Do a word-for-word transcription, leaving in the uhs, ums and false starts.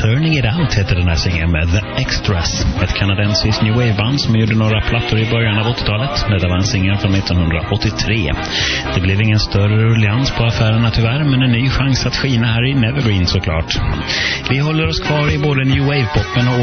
Turning It Out heter den här singeln med The Extras. Ett kanadensiskt new wave-band som gjorde några plattor i början av åttiotalet. Detta var en singel från nittonhundraåttiotre. Det blev ingen större rullians på affärerna tyvärr, men en ny chans att skina här i Nevergreen såklart. Vi håller oss kvar i både new wave-poppen och